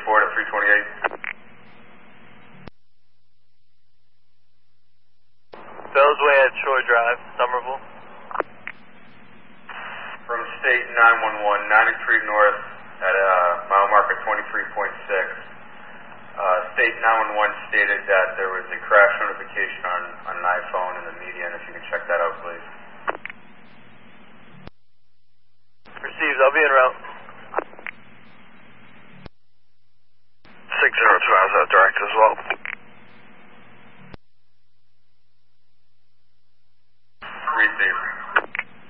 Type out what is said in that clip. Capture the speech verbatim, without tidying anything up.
forty-four to three twenty-eight. Bellsway at Shore Drive, Somerville. From State nine one one, ninety-three north at uh, mile marker twenty-three point six. Uh, State nine one one stated that there was a crash notification on, on an iPhone in the median. If you can check that out, please. Received, I'll be en route. six zero two, I was out direct as well.